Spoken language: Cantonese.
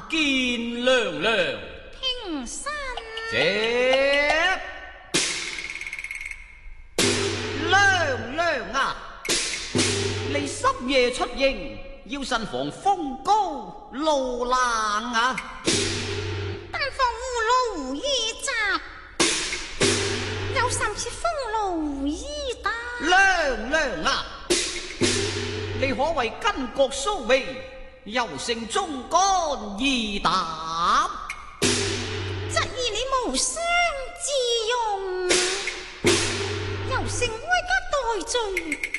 見娘娘。 平身。 姐，娘娘啊，你深夜出營，要慎防風高路冷啊！ 但防無路無衣襲，有甚至風露衣打。 娘娘啊，你可謂巾幗蘇眉，柔性忠肝義膽。 則以你無雙之用，柔性哀家代罪。